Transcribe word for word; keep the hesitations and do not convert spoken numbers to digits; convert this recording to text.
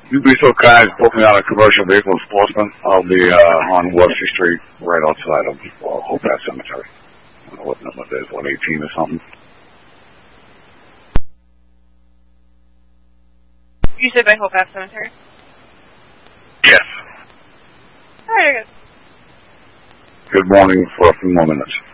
You'd be so kind as booking out a commercial vehicle sportsman. I'll be uh, on Webster Street, right outside of well, Hope Path Cemetery. I don't know what number it is, one eighteen or something. You said by Hope Path Cemetery? Yes. Alright, good. Good morning for a few more minutes.